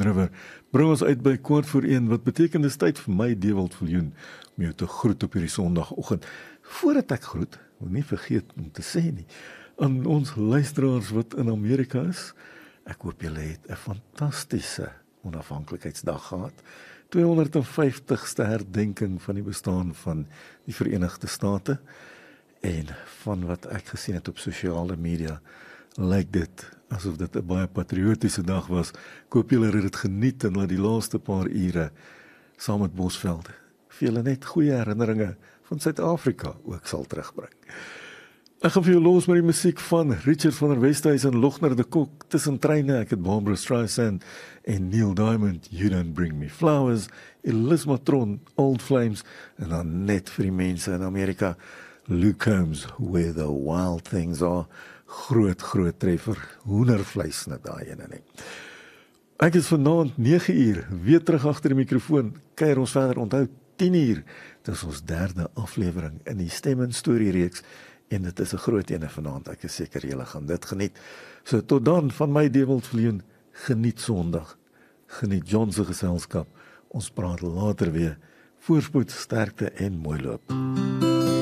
River, bring ons uit by 1:15, wat beteken dis tyd vir my, Dewald Viljoen, om jou te groet op hierdie Sondagoggend. Voordat ek groet, moet nie vergeet om te sê nie, aan ons luisteraars wat in Amerika is, ek hoop julle het 'n fantastiese onafhanklikheidsdag gehad. 250ste herdenking van die bestaan van die Verenigde State, en van wat ek gesien het op sosiale media, lyk dit asof dit 'n baie patriotiese dag was. Ek hoop julle het dit geniet en laat die laaste paar ure saam met Bosveld vir julle net goeie herinneringe van Suid-Afrika ook sal terugbring. Ek gaan vir jou los met die musiek van Richard van der Westhuizen en Logner de Kok. Tussen treine, ek het Barbara Streisand en Neil Diamond, You Don't Bring Me Flowers, Elis Matron, Old Flames, en dan net vir die mense in Amerika, Luke Combs, Where the Wild Things Are. Groot treffer, hoendervleis net daai ene nie. Ek is vanaand 9 uur, weer terug agter die mikrofoon, kuier ons verder, onthou 10 uur, dit is ons 3de aflewering in die Stem en Storie reeks, en dit is 'n groot ene vanaand, ek is seker julle gaan dit geniet. So tot dan, van my Dewald Viljoen, geniet Sondag, geniet John se geselskap, ons praat later weer, voorspoed, sterkte en mooi loop.